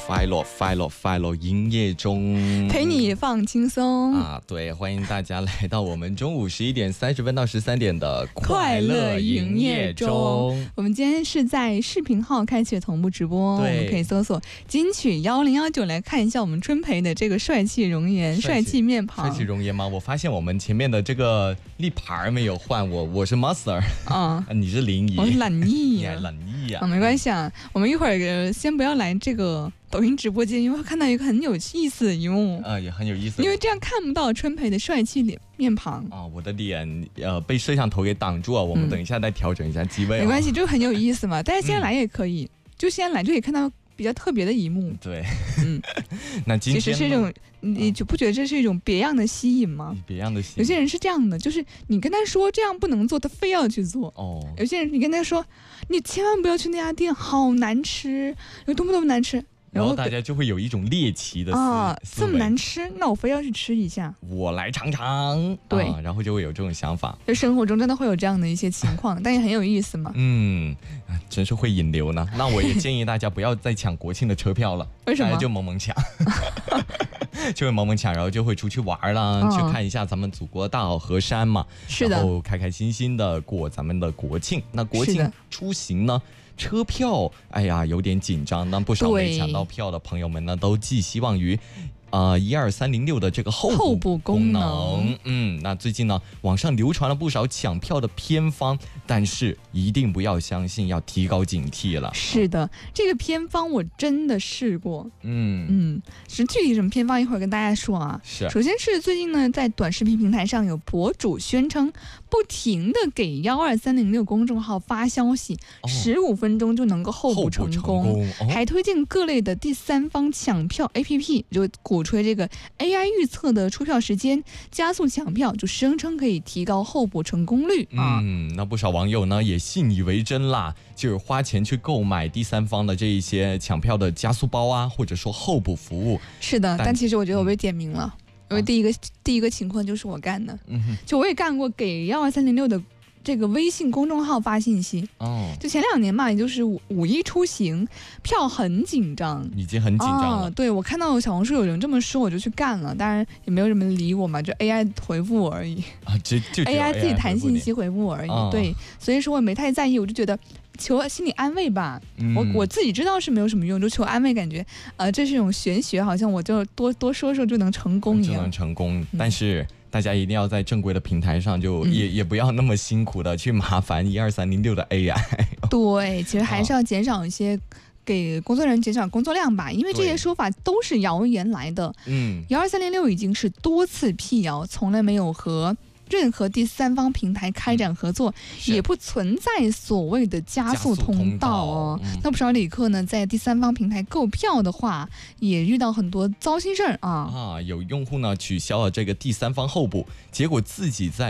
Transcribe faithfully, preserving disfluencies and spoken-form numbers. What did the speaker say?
快乐快乐快乐营业中， 陪你放轻松啊！对，欢迎大家来到我们中午十一点三十分到十三点的快乐营业中。我们今天是在视频号开启同步直播，我们可以搜索金曲幺零幺九来看一下我们春培的这个帅气容颜、帅气面庞。 帅气容颜吗？我发现我们前面的这个立牌没有换，我我是 Master， 啊， 你是林怡， 我是懒妮， 你还懒妮啊？ 啊，没关系啊，我们一会儿先不要来这个抖音直播间，因为看到一个很有意思的一幕啊，也很有意思， 因为这样看不到春培的帅气脸面庞啊，我的脸呃被摄像头给挡住了，我们等一下再调整一下机位、啊嗯。 没关系，就很有意思嘛，大家先来也可以，嗯、就先来就可以看到比较特别的一幕。 对， 嗯， 那今天其实是一种，你就不觉得这是一种别样的吸引吗？ 别样的吸引。 有些人是这样的，就是你跟他说这样不能做，他非要去做。哦，有些人你跟他说，你千万不要去那家店，好难吃，有多么多么难吃。 然后大家就会有一种猎奇的思啊，这么难吃，那我非要去吃一下， 我来尝尝。 对、 啊，然后就会有这种想法。 就生活中真的会有这样的一些情况，但也很有意思嘛。 嗯，真是会引流呢。那我也建议大家不要再抢国庆的车票了， 为什么？ 大家就猛猛抢，就会猛猛抢，然后就会出去玩啦、嗯，去看一下咱们祖国大好河山嘛。 是的， 然后开开心心的过咱们的国庆。那国庆出行呢？车票，哎呀，有点紧张。那不少没抢到票的朋友们呢，都寄希望于，呃，一二三零六的这个候候补功能。 嗯，那最近呢，网上流传了不少抢票的偏方，但是一定不要相信，要提高警惕了。 是的，这个偏方我真的试过。 嗯嗯，是具体什么偏方，一会儿跟大家说啊。 是， 首先是最近呢，在短视频平台上有博主宣称，不停的给幺二三零六公众号发消息，十五、哦、分钟就能够候补成功， 成功哦、 还推荐各类的第三方抢票 A P P， 就鼓吹这个 A I 预测的出票时间，加速抢票，就声称可以提高候补成功率啊。 嗯，那不少网友呢也信以为真啦，就是花钱去购买第三方的这一些抢票的加速包啊，或者说候补服务。 是的，但, 但其实我觉得我被点名了。嗯，因为第一个、啊、第一个情况就是我干的，嗯、就我也干过给幺二三零六的这个微信公众号发信息。哦，就前两年嘛，也就是五五一出行，票很紧张， 已经很紧张了。 哦、对，我看到小红书有人这么说，我就去干了，当然也没有人理我嘛，就 A I 回复我而已。 啊，就就 A I 自己弹信息回复我而已。哦、对，所以说我也没太在意，我就觉得。求心理安慰吧，嗯、我我自己知道是没有什么用，就求安慰，感觉呃这是一种玄学，好像我就多多说说就能成功一样， 就能成功。嗯、但是大家一定要在正规的平台上，就也、嗯、也不要那么辛苦的去麻烦一二三零六的 A I。 对，其实还是要减少一些。给工作人员减少工作量吧，因为这些说法都是谣言来的。嗯，幺二三零六已经是多次辟谣，从来没有和任何第三方平台开展合作，嗯、也不存在所谓的加速通道哦。嗯、那不少旅客呢，在第三方平台购票的话，也遇到很多糟心事儿啊。 啊，有用户呢取消了这个第三方候补，结果自己在